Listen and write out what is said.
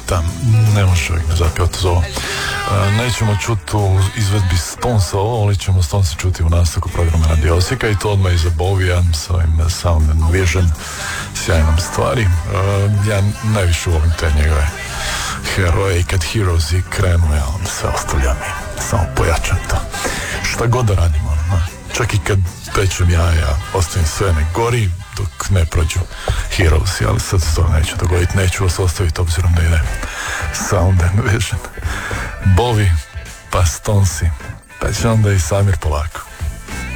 Da, ne može čovjek ne zapjevati za ovo. Nećemo čuti u izvedbi Stonesa ovo, ali ćemo Stonesa čuti u nastavku programa Radio Osijeka, i to odmah iza Bovija s ovim Sound and Vision, sjajnom stvari. Ja najviše volim te njegove heroje, i kad Heroesi krenu, ja onda sve ostavlja mi, samo pojačam to. Šta god da radimo, čak i kad pečem ja ostavim sve ne gori dok ne prođu Heroesi, ali sad se to neće dogoditi, neću vas ostaviti obzirom da ide Sound and Vision. Bovi, pa Stonesi, pa će onda i Samir polako.